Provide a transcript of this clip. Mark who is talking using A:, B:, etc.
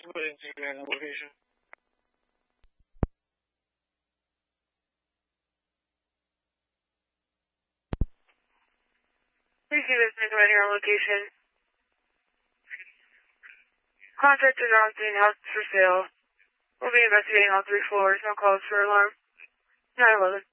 A: Putting to an location.
B: Please see this right here on location. Contact is on scene, house for sale. We'll be investigating all 3 floors. No calls for alarm. 911.